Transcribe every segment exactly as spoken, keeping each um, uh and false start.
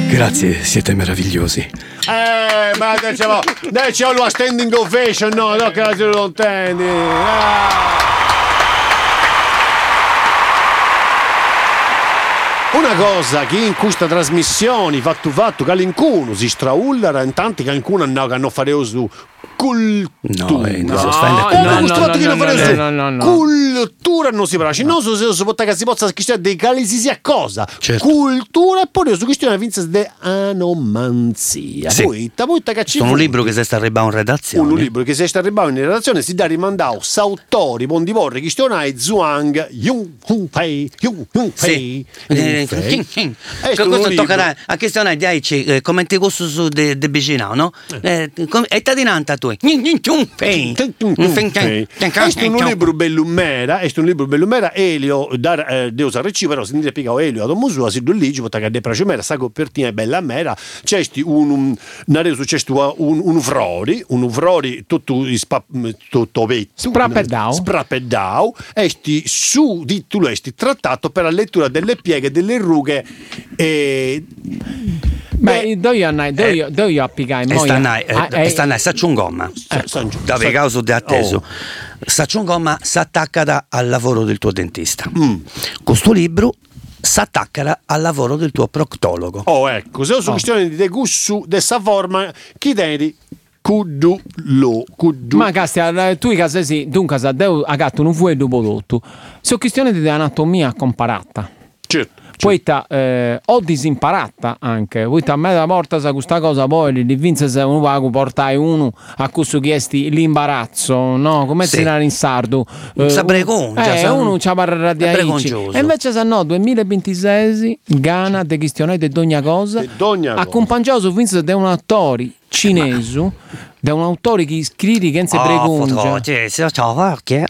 Grazie, siete meravigliosi. Eh, ma diciamo, dai, c'è una standing ovation, no, no, che la si lontanni. Ah. Una cosa che in questa trasmissione fatto fatto che l'incuno si straullara in tanti che incuno hanno che hanno fatto su cultura. No, eh, no, no, no, no, no, no, no. Cultura non si piace. Non so se si può che si possa scrivere dei calisi sia cosa. Certo. Cultura e poi su questione vince de anomanzia. Sì. Poi ta poi che ci Sono un fu- libro che si sta arrivando in redazione. un libro che si sta arrivando in redazione si dà rimandao s'autori pondivorre questione è Zhuang Yun Hun Fei Yun Hun Fei. Eh, questo toccherà a questione di aici eh, commenti questo su de, de vicino, no? Eh, com- e ta dinanta tu. Questo è un libro bellumera, è un libro bellumera Elio da eh, Deus a Recci, però si dice pica Elio ad Musua si duligi potta che de prace mera sa copertina è bella mera. C'è un un nareo su c'è un un frori, un frori tutto ispa, tutto vetto, Sprappedau. sprappedau, esti su di tu esti trattato per la lettura delle pieghe delle rughe e Beh, do io a do io do io a pigai E stanai, e stanai, saccio un gomma. Da causa di atteso. Saccio un gomma si attacca al lavoro del tuo dentista. Mm. Questo libro si attacca al lavoro del tuo proctologo. Oh, ecco, se ho su Oh. questione di gussu dessa forma, chi devi cudu lo cudu. Ma castia, tu i casesi, dunque sa deu a gatto non vuoi dopo tutto. Se ho questione di anatomia comparata. Certo. Poi ta, eh, ho disimparata anche, poi a me da porta sa questa cosa poi li vince se uno pago portai uno a questo chiesti l'imbarazzo, no? Come Sì. si era in sardo? Sa precongia, eh, sa- uno c'ha parla di è aici. preconcioso. E invece se no, duemilaventisei Ghana de questione di ogni cosa, De ogni cosa. accompagnato su vince da un attore cinese, da un autore che scrive che non si precongia. Sì, sì, ciao, perché?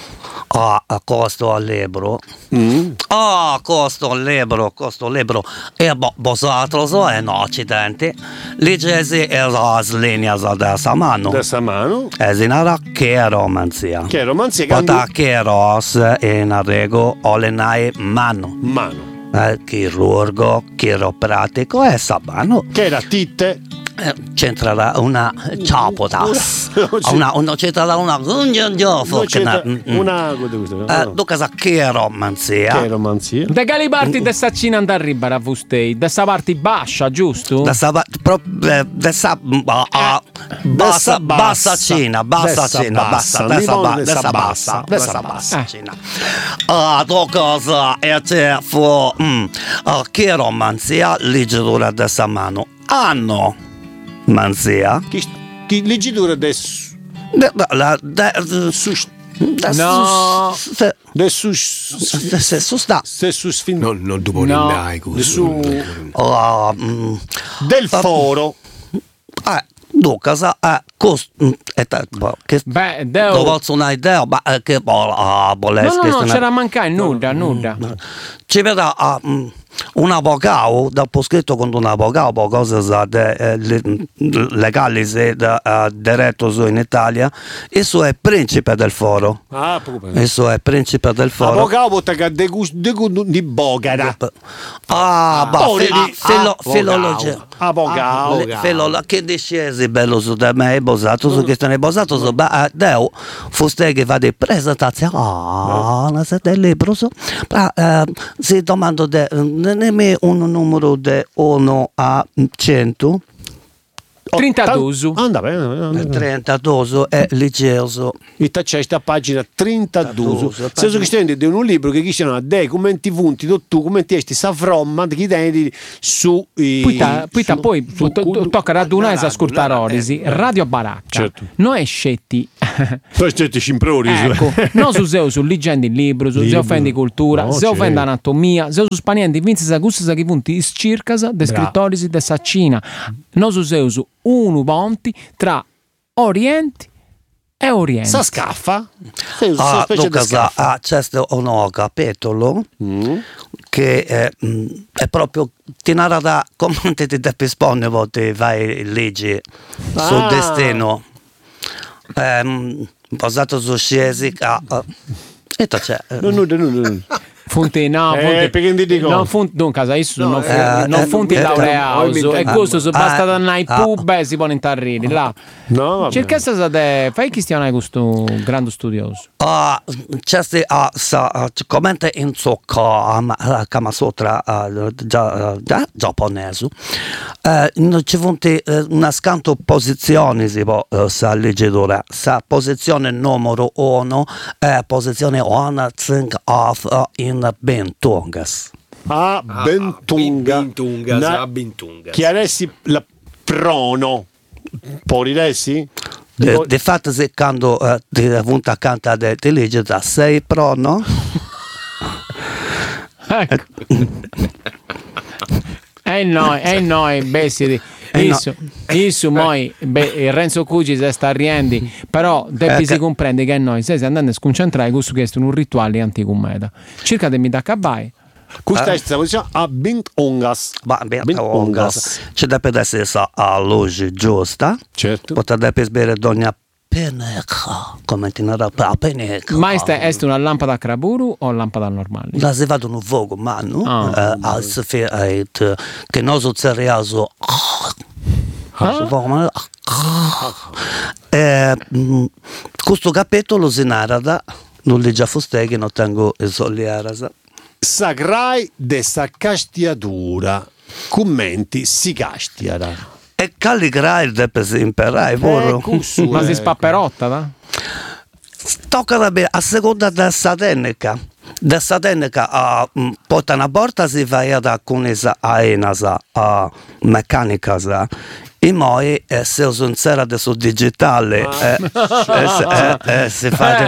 Ah, a costo al libro. Mm. Ah, costo al libro, costo al libro. E bo, vosaltros so in Occidente, leggesi e las líneas dessa mano. Dessa mano. E sinara che romanzia. Che romanzia che Pota hanno che ros in arrego olenai mano. mano. Eh, chirurgo, chiropratico e sabano. Che era titte. Eh, c'entrerà una ciapotas. Una, una, c'entrerà una Non gungiangiofa. c'è una Eh, dunque sa che romanzia. che romanzia. De Galibarti de sta cina andare a ribara fustei, de sta parte bascia, giusto? Da sa, pro, eh, da sa, ah, ah, bassa, bassa cina, bassa Dessa cina, bassa, bassa, dessa limone ba- dessa dessa bassa, bassa, dessa dessa bassa. bassa cina. Ah, tu cosa è c'è fu, mm, ah, che romanzia leggitura dessa mano. Anno manzia. Chi chi leggitura adesso De- de- la- de- su de- No. su- se- adesso se- se- su sta. se su sfin Non, non dopo No. l'indai, su Ah, mm, del foro. eh, dunque sa, eh, cost, mm, e te- boh, che Beh, non deu... posso un'idea, ma eh, che boh, ah, No, volessi no, no, questa- c'era mancare nulla, nulla. ci vedrà ah, mm, un avvocato, dopo scritto con un avvocato, per cose de, eh, le- legali se da, eh, diretto su in Italia, esso è principe del foro, Ah, proprio. esso è principe del foro. Avvocato che de gus de gu- di bogara. Ah, bah, Poi fi- di- filo- avvocato. filologia. Avvocato. Le- filolo- che discesi bello su da me, bosato su questione bosato su ba eh, deu foste che fa di presentazione ah, se del libro so ma eh, si domando de nemmeno un numero de uno a cento trentadue. Anda bene. trentadue è ligeoso. Ita c'è sta pagina trentadue. trentadue, Se so che di un libro che dice dei commenti punti tu commenti esti sa fromma che dai su i- Poi, ta- poi, ta- su- poi su- to- to- tocca radunare e ascoltare orisi, Radio Baracca. Certo. Noi scetti. Poi siete cimprori. Ecco, non su seo su leggendo il libro, su Libro. se offendi cultura, No, se certo. offende anatomia, se su spanienti vinci sa gusti sa chi punti scircasa de scrittorisi de saccina. Non su seo su unu ponti tra Orienti e Oriente. Sa scaffa? Sei sa Ah, specie di dunque, scaffa. ah, c'è un capitolo Mm. che è, mm, è proprio ti narra da come ti devi rispondere ti fai leggi sul Ah. destino ehm, basato su scienze ah, ah. e tu c'è eh, No, no, no, no, no. Funti, no, Eh, funti, perché ti dico? non funti, dunque, adesso No, non, eh, fu- non eh, funti eh, laureato, eh, e questo se ah, basta da ah, andare ah. pub, beh, si può intarrire, là. No, vabbè. Cerca se de, fai che stiamo questo grande studioso. Ah, c'è ah, sa come in Kama Kama Sutra ah, già già giapponese. Eh, non c'è vonte eh, una scanto posizioni si può eh, sa leggerora. Sa posizione numero uno è posizione one think of uh, in Bentungas. Ah, Bentunga. Bintunga, Na- sa Bintunga. Chi adesso la prono. Poi adesso? De, de fatto se quando uh, di punta canta de, de legge da sei pro, no? Ecco. E noi, e noi, bessi. Eh, no. Isso, isso, moi, beh, Renzo Cugi si sta riendo, però devi Eh, si che- comprende che noi se andando a sconcentrare questo che è un rituale antico meda. Cerca di mi da cabai. Questa Eh? è questa posizione a Bintungas. Ma ben ongas. C'è da per essere sa a luce giusta. Certo. Potrebbe per sbere donna peneca, come ti narra per peneca. Ma è è una lampada a craburu o lampada normale? La si vado un vogo, ma no? Ah. Eh, als feit che noso cereaso. Eh, mm, questo capitolo si narra non legge a Fosteghi, non tengo esogliarasa. Sacrai de sa castiatura. Commenti si castiara. E Calligrai deve si imparare, vero? Eh, cussu, Ma si eh. spapperotta, va? Tocca da bere, a seconda della satenica. Da satenica a uh, porta una porta si fa da cunisa a enasa a meccanica sa. E poi eh, se uso un sera adesso digitale eh, eh, se- eh, eh, si fa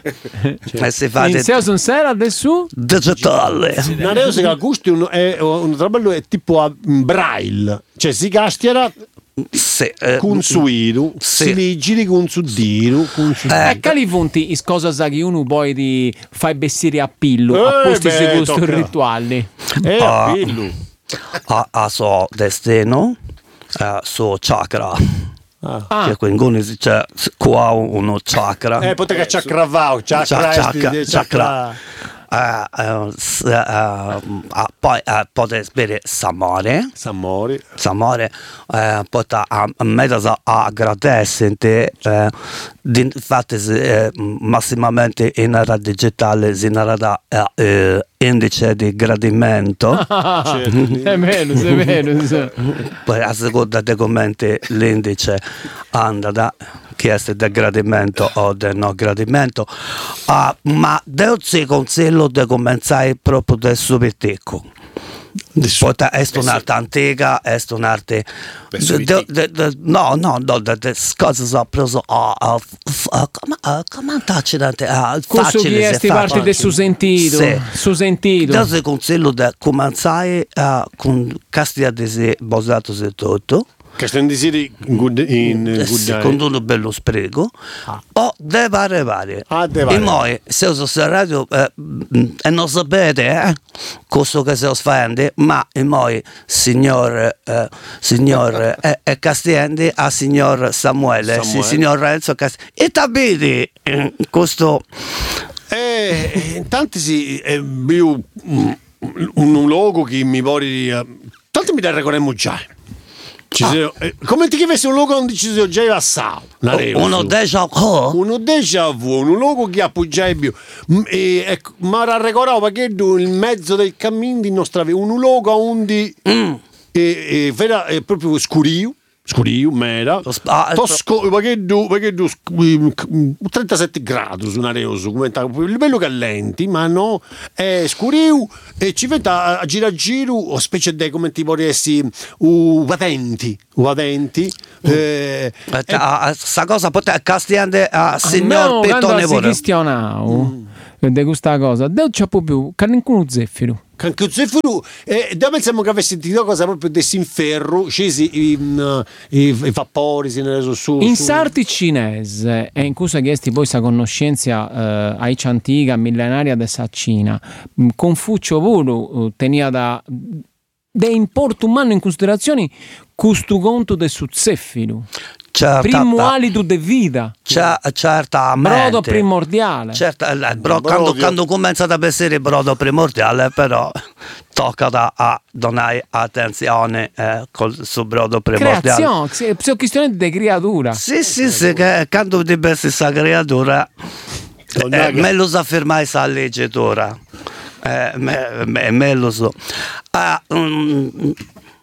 eh, si fa In di- Seos un sera adesso? digitale. Non è che gusti un, è un traballo è tipo a braille. Cioè si castiara Sì, eh, con suiru, sì. si vigili con su diru, con su Eh, E cali punti is cosa sa che uno poi di fai bessire a pillo, Eh, a posti beh, di questo tocca. rituale. Eh, Ah. a pillu. a, a suo destino, a suo chakra. Ah, Che quindi si- c'è qua uno chakra. Eh, pote che c'ha cravao, c'ha Chakra, cresti, chakra. Eh, eh, s- eh, ah, poi eh, potete bere samore. Samori. Samore eh, pota a mezza a agradecente eh, di, infatti eh, massimamente in era digitale si narra eh, eh, indice di gradimento. Certo. è vero, è vero. sì. Poi a seconda dei commenti l'indice anda da chieste del gradimento o del non gradimento. Ah, ma devo ti consiglio di cominciare proprio da subito. Poi è un'arte antica, è un'arte. Per subito. de- de- de- No, no, no, de- de- cose sono preso a. a- f- a- Come a- come accidente? a- Questo Facile, chi è se sti facile. parti del suo sentito, Sì. suo sentito. Io ti consiglio di cominciare eh, con casti di basato su tutto. Che sto in disiri in good, in Eh, good sì, night. con un bello sprego o deve arrivare Ah, deve e arrivare. poi se uso sta radio eh, mm, e non sapete eh, questo che si offende ma e poi signor eh, signor eh, eh, Castiende a signor Samuele, Samuele. Sì, signor Renzo Castiende e tabiti eh, questo Eh, eh, intanto sì, è più un, un logo che mi pori. eh, Tanto mi dai recorremo già. Ci sei- eh, come ti chiedessi un logo non ci sei già passato? uno déjà vu Uno déjà vu, un logo che appoggiai più. M- e, ecco, ma raccontavo perché tu, il mezzo del cammino di nostra vita, un logo undi Mm. e, e vera, è proprio scurio. Scurio, mera. Ah, Tosco, perché tu, perché tu sc- trentasette gradi su un aereo, su come ta- il bello che lenti, ma no, è scurio e ci veda a gira a giro, o specie di come ti vorresti, u vadenti, u vadenti. Eh, Eh, ah, sta cosa potete Castiende a signor no, Pettone quando si Vore. cristianau di questa cosa, devo c'è proprio che nessuno zeffiro. Anche Zeffiro, eh, da pensiamo che avessi sentito cosa proprio desinferro, scesi in, i, i vapori, si ne reso su. In su- sarti cinese e in cui chiesti poi sa conoscenza eh, ai antica millenaria de sa Cina, mm, Confucio pure eh, tenia da de importo umano in considerazione questo conto del suzzeffiro. Certa, primo alito de vita, c'è, certamente. brodo primordiale. Certo, il bro- Brodo. quando, quando comincia ad essere il brodo primordiale, però tocca da, a donare attenzione eh, col suo brodo primordiale. Creazione, sì, sono questioni di creatura. Sì, sì, sì, che quando deve essere questa creatura, eh, me lo sa firmare questa legge eh, me, me, me lo so. Ah, um,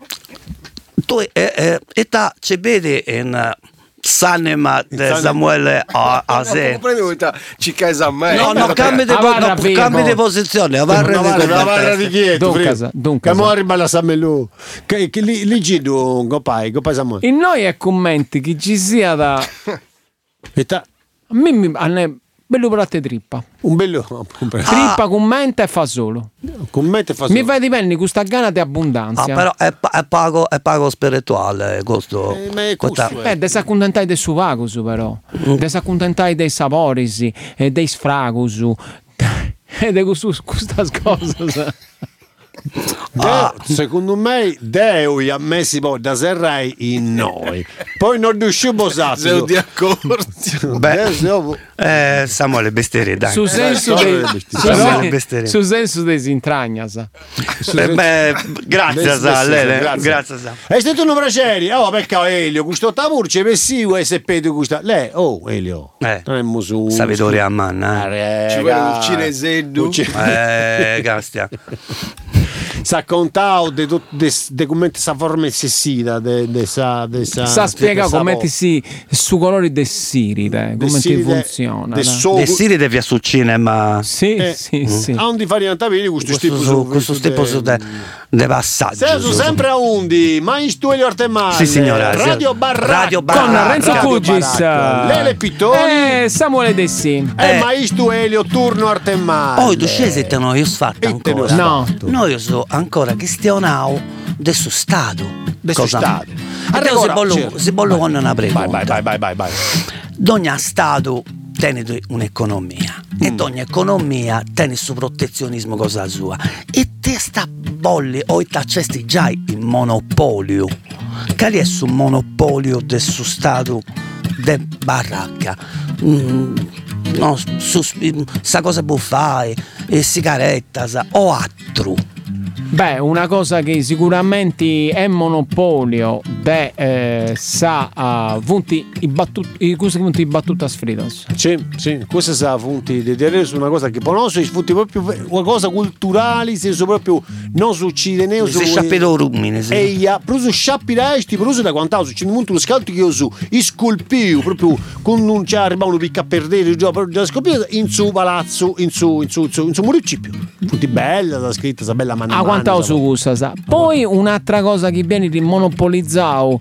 tu eh, eh, e ta ci vedi in uh, Sanema di Samuele a, a se. Ci casa a me. No, no, cambi di, Avarra no, vivo. cambi di posizione, avarra Una di barra, una barra di combattere. dietro. Dunque, dunque. Che mo arriva la Samelù. Che che lì lì gido gopai, gopai Samuele. In noi è commenti che ci sia da... E ta A me mi... a me- bello per la te trippa. un bello Trippa commenta e fa solo. commento e fa Mi fai di penni questa gana di Ah, abbondanza. però è, pa- è pago, è pago spirituale questo. Eh, ma è questa- questo, Eh, desaccontentai del suvagus però, desaccontentai dei saporisi, e dei sfragus, e di questa cosa. De- secondo me Deo ha messi poi da serrai in noi. Poi non riusciamo Sei un a diaccordi. Beh, eh, Samuele Besteri, dai. Su senso Eh, dei no, su però- sen- Besteri. su senso dei intragnas. Eh, beh, grazie, Beh, sa, sì, Lele, sì, grazie. grazie, sa. È stato un piacere. Oh, pecca Elio, questo tamurce vessivo e seppeto questa. Lei, oh, Elio. Eh, Non è musu. Savitori a manna, eh. Ci vuole un cineseddu. Eh, Castia. Sa contao de tut- de de come sa forma eccessiva de de sa de sa Sa spiega de sa come vo- ti si su colori del siride, de come ti siride- funziona. de no? so- De Siri via sul cinema. Sì, Eh, sì, sì. a onde fare antavini questo Questo, tipo su, questo tipo su de, de passaggio. Senso su- sempre a undi, ma in studio Artemale. Sì, signora, sì. Radio Baracca. Radio Con Baracca. Renzo Radio Fugis, Baracca. Lele Pittoni e Samuele Dessi. e Eh. Maestro Elio Turno Artemale. Poi tu scesi e noi ho fatto E te ne ho ancora. No. Noi so ancora questionau del suo stato. De suo Cosa- stato. Adesso Allora, si bollo, certo. si bollo con una pregunta. Vai, vai, vai, vai, vai, vai. Ogni stato tiene un'economia e ogni economia tiene il suo protezionismo cosa sua e te sta bolli o ti accesti già il monopolio che è su monopolio del suo stato de baracca. Mm, no, su, sa cosa può fare e sigaretta sa, o altro. Beh, una cosa che sicuramente è monopolio de eh, sa uh, vunti i battuti i cose vunti i battutas fritas. Sì, sì, questa sa funti di dire su una cosa che conosco, funti proprio una cosa culturale, se so proprio non succede ne Si sciappedo rumine, sì. e ia proprio sciappi da esti, proprio da quanto c'è un punto lo scalto che io su, i scolpiu proprio con un c'è arriva uno picca a perdere già già scolpito in su palazzo, in su in su in su, in su municipio. Funti bella la scritta, sa bella manna. A quantao su gusta sa. Poi un'altra cosa che viene rimonopolizzao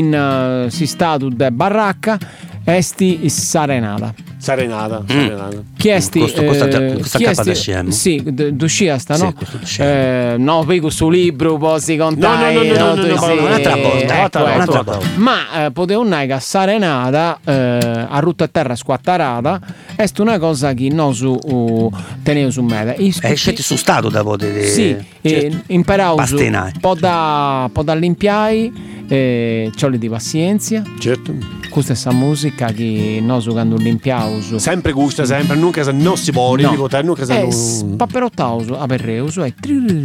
in uh, si stato de baracca esti sarenata. Sarenata, sarenata. Chiesti Questo- questa- eh, questa chiesti- capa da scemo. Sì, d- d'uscita sta, Sì, no? questo da scemo. Eh, no, poi questo libro poi si conta. No, no, no, no, no, no, no, un'altra volta, ecco, un'altra ecco. volta. Ma eh, poteva un che sarenata eh, a rutta a terra squattarata è una cosa che non su uh, tenevo su me. E scetti su stato da poter. Sì, eh, imparavo Pastinai. un po' da po' da limpiai, eh, c'ho di pazienza. Certo. Questa è sta musica che noi su quando limpiamo su Sempre gusta, sempre, nunca sa non si può, No. di votare, nunca sa Eh, non... paperottauso a perreuso è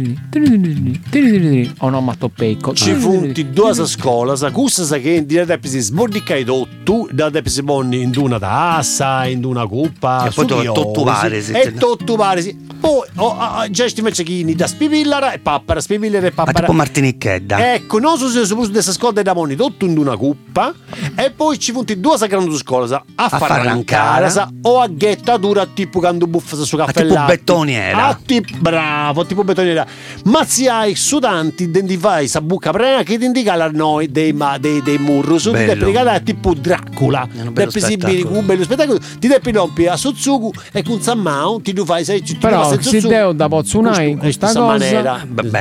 o no matto pecco Ci funti due a scuola, sa cussa sa che in diretta si sbordica i dottu, da te si pone in una tassa, in una cuppa, E poi dove tottuvare, sì. sì. E tottuvare, sì. Poi, oh, ah, già sti mecchini da spipillara e pappara, spipillare e Ma pappara. tipo Martinichedda. Ecco, non so se su questa scuola da moni tutto in una cuppa e poi ci funti due sacrando su scuola, sa, a, A fare farrancare. sa, o a ghettatura tipo quando buffa su caffè tipo latte. bettoniera. Ah, tipo, bravo, tipo bettoniera. Ma se hai sudanti, identifai sa bucca prena che ti indica la noi dei, ma, dei, dei murros, ti Bello. devi pregare tipo Dracula. È un bello Devi esibire spettacolo. un bello spettacolo, ti devi rompi a Sotsugu e con Sammao ti lo fai, sai, ti però fai si deo da Pozzunai in questa cosa Vabbè,